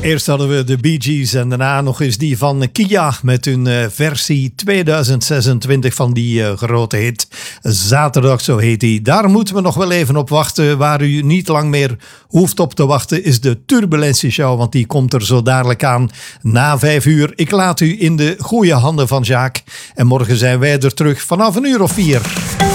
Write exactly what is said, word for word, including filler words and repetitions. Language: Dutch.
Eerst hadden we de Bee Gees en daarna nog eens die van Kia met hun uh, versie tweeduizend zesentwintig van die uh, grote hit. Zaterdag, zo heet die. Daar moeten we nog wel even op wachten. Waar u niet lang meer hoeft op te wachten is de Turbulentie Show, want die komt er zo dadelijk aan na vijf uur. Ik laat u in de goede handen van Jacques en morgen zijn wij er terug vanaf een uur of vier.